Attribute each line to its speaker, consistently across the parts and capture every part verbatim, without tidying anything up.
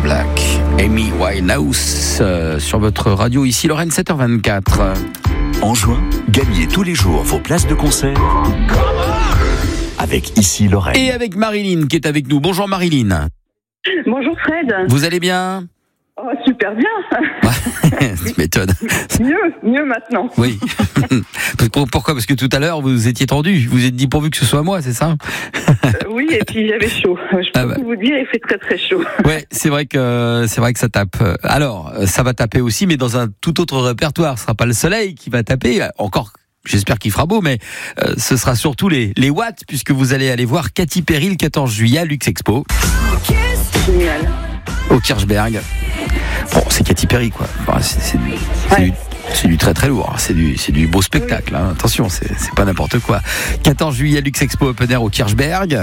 Speaker 1: Black, Amy Winehouse euh, sur votre radio, ici Lorraine, sept heures vingt-quatre.
Speaker 2: En juin, gagnez tous les jours vos places de concert avec Ici Lorraine.
Speaker 1: Et avec Marilyn qui est avec nous. Bonjour Marilyn.
Speaker 3: Bonjour Fred.
Speaker 1: Vous allez bien?
Speaker 3: Oh, super bien.
Speaker 1: Ouais, tu m'étonnes.
Speaker 3: Mieux, mieux maintenant.
Speaker 1: Oui. Pourquoi? Parce que tout à l'heure, vous étiez tendu. Vous vous êtes dit pourvu que ce soit moi, c'est ça?
Speaker 3: euh, Oui, et puis j'avais chaud. Je peux
Speaker 1: ah bah.
Speaker 3: vous dire, il fait très très chaud.
Speaker 1: Ouais, c'est vrai que c'est vrai que ça tape. Alors, ça va taper aussi, mais dans un tout autre répertoire. Ce sera pas le soleil qui va taper. Encore. J'espère qu'il fera beau, mais euh, ce sera surtout les, les watts, puisque vous allez aller voir Katy Perry le quatorze juillet à Luxe Expo.
Speaker 3: Génial.
Speaker 1: Au Kirchberg. Bon, c'est Katy Perry, quoi. Enfin, c'est, c'est, du, c'est,
Speaker 3: ouais.
Speaker 1: du, c'est du très très lourd. C'est du, c'est du beau spectacle. Hein. Attention, c'est, c'est pas n'importe quoi. quatorze juillet à Luxe Expo Open Air au Kirchberg.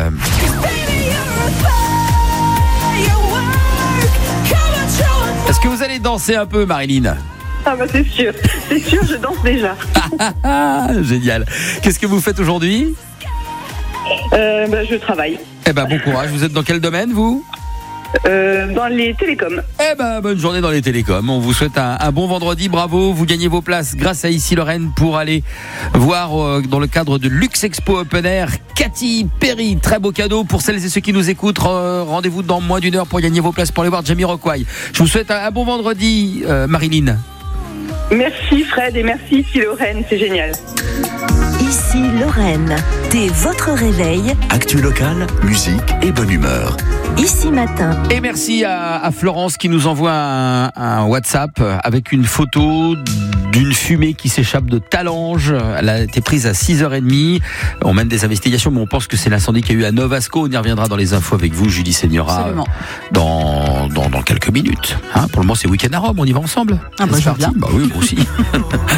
Speaker 1: Est-ce que vous allez danser un peu, Marilyn?
Speaker 3: Ah bah c'est sûr, c'est sûr, je danse déjà.
Speaker 1: Génial. Qu'est-ce que vous faites aujourd'hui?
Speaker 3: euh, bah, Je travaille.
Speaker 1: Eh ben bon courage. Vous êtes dans quel domaine, vous?
Speaker 3: Euh, dans les télécoms.
Speaker 1: Eh ben, bonne journée dans les télécoms. On vous souhaite un, un bon vendredi. Bravo. Vous gagnez vos places grâce à Ici Lorraine pour aller voir euh, dans le cadre de Luxe Expo Open Air Katy Perry. Très beau cadeau pour celles et ceux qui nous écoutent. Euh, rendez-vous dans moins d'une heure pour gagner vos places pour aller voir Jamiroquai. Je vous souhaite un, un bon vendredi, euh, Marilyn.
Speaker 3: Merci Fred et merci Ici Lorraine, c'est génial.
Speaker 4: Ici Lorraine, dès votre réveil.
Speaker 2: Actu locale, musique et bonne humeur.
Speaker 4: Ici matin.
Speaker 1: Et merci à, à Florence qui nous envoie un, un WhatsApp avec une photo d'une fumée qui s'échappe de Talange. Elle a été prise à six heures trente. On mène des investigations, mais on pense que c'est l'incendie qu'il y a eu à Novasco. On y reviendra dans les infos avec vous, Julie Segnora, dans, dans, dans quelques minutes. Hein, pour le moment, c'est Week-end à Rome. On y va ensemble?
Speaker 5: Ah bah,
Speaker 1: c'est
Speaker 5: je veux
Speaker 1: parti.
Speaker 5: bien.
Speaker 1: Bah oui, moi aussi.